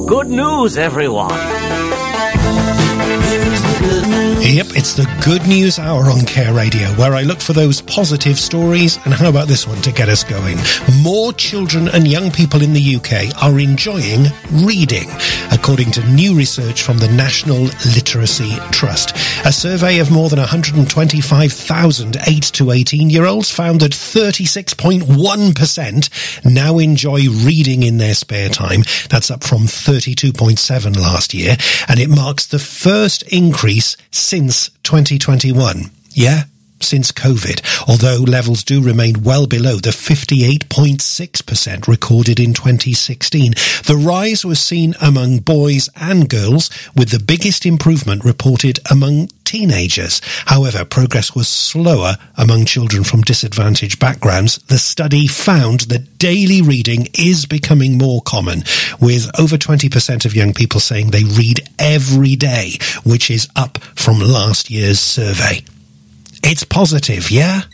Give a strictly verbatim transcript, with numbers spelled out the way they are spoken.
Good news, everyone. Yep, it's the Good News Hour on Care Radio, where I look for those positive stories. And how about this one to get us going? More children and young people in the U K are enjoying reading, according to new research from the National Literacy Trust. A survey of more than one hundred twenty-five thousand eight to eighteen-year-olds found that thirty-six point one percent now enjoy reading in their spare time. That's up from thirty-two point seven last year, and it marks the first increase since twenty twenty-one. Yeah, since COVID, although levels do remain well below the fifty-eight point six percent recorded in twenty sixteen. The rise was seen among boys and girls, with the biggest improvement reported among teenagers. However, progress was slower among children from disadvantaged backgrounds. The study found that daily reading is becoming more common, with over twenty percent of young people saying they read every day, which is up from last year's survey. It's positive, yeah?